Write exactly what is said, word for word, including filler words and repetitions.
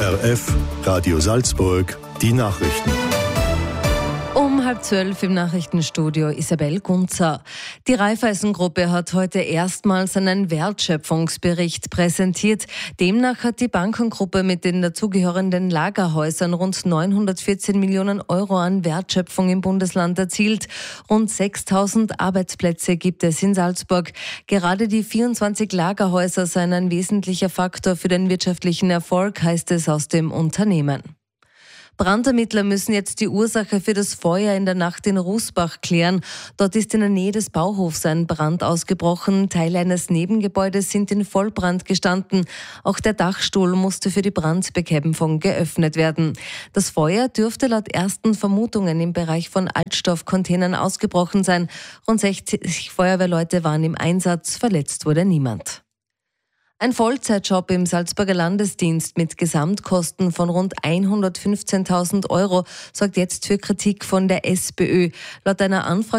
R F, Radio Salzburg, die Nachrichten. Um halb zwölf im Nachrichtenstudio Isabel Gunzer. Die Raiffeisen-Gruppe hat heute erstmals einen Wertschöpfungsbericht präsentiert. Demnach hat die Bankengruppe mit den dazugehörenden Lagerhäusern rund neunhundertvierzehn Millionen Euro an Wertschöpfung im Bundesland erzielt. Rund sechstausend Arbeitsplätze gibt es in Salzburg. Gerade die vierundzwanzig Lagerhäuser seien ein wesentlicher Faktor für den wirtschaftlichen Erfolg, heißt es aus dem Unternehmen. Brandermittler müssen jetzt die Ursache für das Feuer in der Nacht in Rusbach klären. Dort ist in der Nähe des Bauhofs ein Brand ausgebrochen. Teile eines Nebengebäudes sind in Vollbrand gestanden. Auch der Dachstuhl musste für die Brandbekämpfung geöffnet werden. Das Feuer dürfte laut ersten Vermutungen im Bereich von Altstoffcontainern ausgebrochen sein. Rund sechzig Feuerwehrleute waren im Einsatz. Verletzt wurde niemand. Ein Vollzeitjob im Salzburger Landesdienst mit Gesamtkosten von rund hundertfünfzehntausend Euro sorgt jetzt für Kritik von der SPÖ. Laut einer Anfrage